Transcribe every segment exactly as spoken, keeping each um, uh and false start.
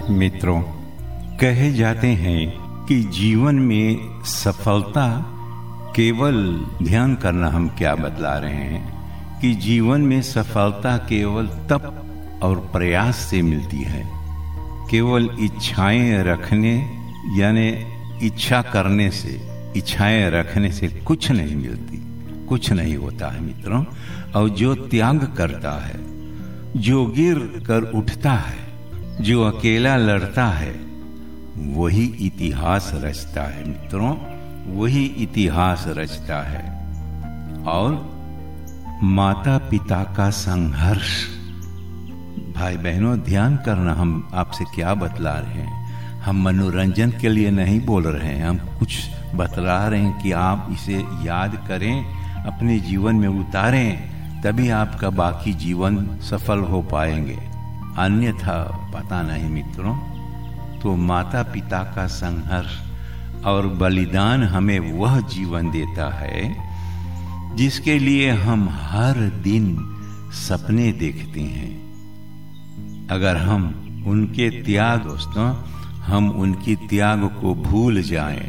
मित्रों, कहे जाते हैं कि जीवन में सफलता केवल ध्यान करना, हम क्या बतला रहे हैं कि जीवन में सफलता केवल तप और प्रयास से मिलती है। केवल इच्छाएं रखने यानी इच्छा करने से, इच्छाएं रखने से कुछ नहीं मिलती, कुछ नहीं होता है मित्रों। और जो त्याग करता है, जो गिर कर उठता है, जो अकेला लड़ता है, वही इतिहास रचता है मित्रों, वही इतिहास रचता है। और माता पिता का संघर्ष, भाई बहनों ध्यान करना, हम आपसे क्या बतला रहे हैं। हम मनोरंजन के लिए नहीं बोल रहे हैं, हम कुछ बतला रहे हैं कि आप इसे याद करें, अपने जीवन में उतारें, तभी आपका बाकी जीवन सफल हो पाएंगे, अन्यथा पता नहीं मित्रों। तो माता पिता का संघर्ष और बलिदान हमें वह जीवन देता है जिसके लिए हम हर दिन सपने देखते हैं। अगर हम उनके त्याग, दोस्तों, हम उनकी त्याग को भूल जाएं,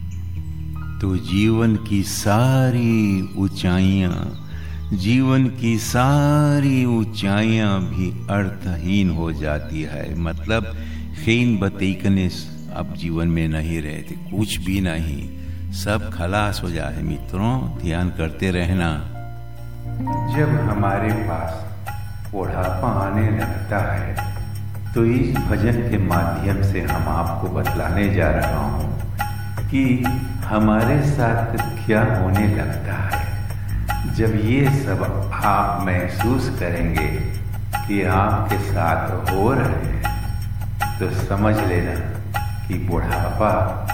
तो जीवन की सारी ऊंचाइयां, जीवन की सारी ऊंचाइयां भी अर्थहीन हो जाती है। मतलब खीन बतीकने अब जीवन में नहीं रहते, कुछ भी नहीं, सब खलास हो जाए मित्रों। ध्यान करते रहना। जब हमारे पास बुढ़ापा आने लगता है, तो इस भजन के माध्यम से हम आपको बतलाने जा रहा हूँ कि हमारे साथ क्या होने लगता है। जब ये सब आप महसूस करेंगे कि आपके साथ हो रहे हैं, तो समझ लेना कि बुढ़ापा